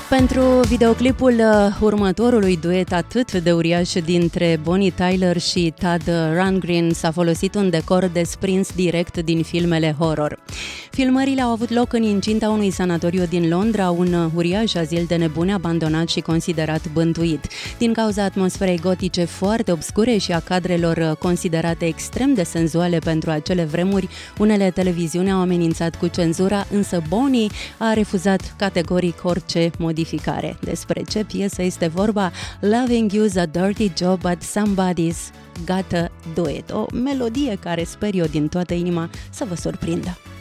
Pentru videoclipul următorului duet atât de uriaș dintre Bonnie Tyler și Todd Rundgren s-a folosit un decor desprins direct din filmele horror. Filmările au avut loc în incinta unui sanatoriu din Londra, un uriaș azil de nebuni abandonat și considerat bântuit. Din cauza atmosferei gotice foarte obscure și a cadrelor considerate extrem de senzuale pentru acele vremuri, unele televiziuni au amenințat cu cenzura, însă Bonnie a refuzat categoric orice modificare. Despre ce piesă este vorba? Loving You's a Dirty Job, but Somebody's Gotta Do It. O melodie care sper eu din toată inima să vă surprindă.